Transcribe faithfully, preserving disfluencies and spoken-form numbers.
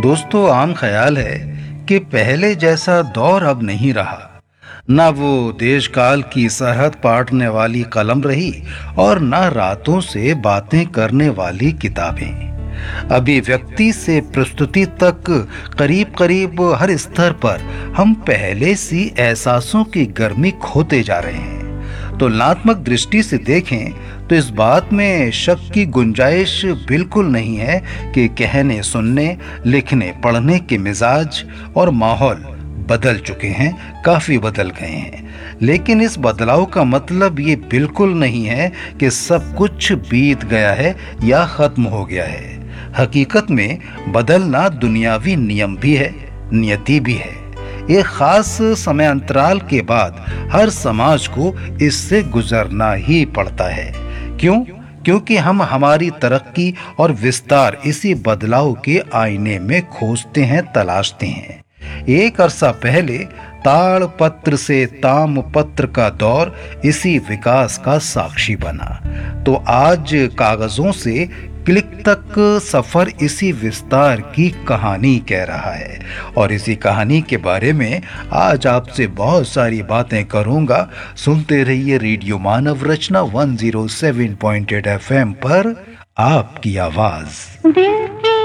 दोस्तों, आम ख्याल है कि पहले जैसा दौर अब नहीं रहा। ना वो देश काल की सरहद पाटने वाली कलम रही और ना रातों से बातें करने वाली किताबें। अभी व्यक्ति से प्रस्तुति तक करीब करीब हर स्तर पर हम पहले सी एहसासों की गर्मी खोते जा रहे हैं। तुलनात्मक दृष्टि से देखें तो इस बात में शक की गुंजाइश बिल्कुल नहीं है कि कहने सुनने लिखने पढ़ने के मिजाज और माहौल बदल चुके हैं, काफी बदल गए हैं। लेकिन इस बदलाव का मतलब ये बिल्कुल नहीं है कि सब कुछ बीत गया है या खत्म हो गया है। हकीकत में बदलना दुनियावी नियम भी है, नियति भी है। एक खास समय अंतराल के बाद हर समाज को इससे गुजरना ही पड़ता है। क्यों? क्योंकि हम हमारी तरक्की और विस्तार इसी बदलाव के आईने में खोजते हैं, तलाशते हैं। एक अरसा पहले ताड़ पत्र से ताम पत्र का दौर इसी विकास का साक्षी बना, तो आज कागजों से क्लिक तक सफर इसी विस्तार की कहानी कह रहा है। और इसी कहानी के बारे में आज आपसे बहुत सारी बातें करूंगा। सुनते रहिए रेडियो मानव रचना एक सौ सात पॉइंट आठ एफ एम पर आपकी आवाज।